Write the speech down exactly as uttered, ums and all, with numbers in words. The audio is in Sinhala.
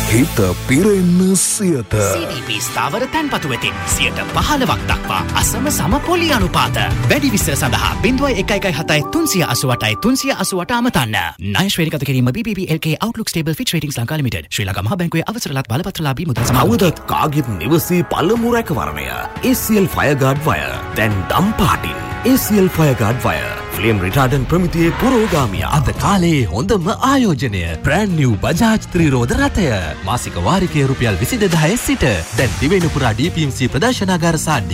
හිත පිරෙන්න සියත. සී ඩී පී ස්ථාවර තැන්පතු වෙතින් සියයට පහළොවක් දක්වා අසම සම පොලි අනුපාත. වැඩි විස්තර සඳහා බිංදුවයි එක එකයි හතයි තුන්සිය අසූඅටයි තුන්සිය අසූඅට අමතන්න. ණය ශ්‍රේණිගත කිරීම බී පී පී එල් කේ Outlook Stable Fitch Ratings Lanka limited. ශ්‍රී ලංකා මහා බැංකුවේ අවසරලත් බලපත්‍රලාභී මුද්‍රා සමාගම. කවුදත් කාගෙත් නිවසේ පළමු රැකවරණය. ඒ සී එල් Fireguard Wire. දැන් දම් පාටින්. ඒ සී L Fireguard Wire. Flame retardant ප්‍රමිතියේ පුරෝගාමියා. අද කාලේ හොඳම ආයෝජනය. Brand new Bajaj ත්‍රිරෝධ රථය. මාසික වාරිකය රුපියල් විසි දෙදාහය සිට. දැන් දිවයින පුරා ඩී පී එම් සී ප්‍රදර්ශනාගාර සහ